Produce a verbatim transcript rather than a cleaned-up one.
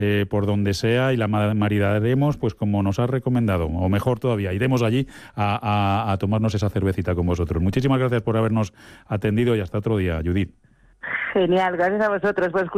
eh, por donde sea y la maridaremos pues como nos has recomendado, o mejor todavía, iremos allí a, a, a tomarnos esa cervecita con vosotros. Muchísimas gracias por habernos atendido y hasta otro día, Judith. Genial, gracias a vosotros por escuchar.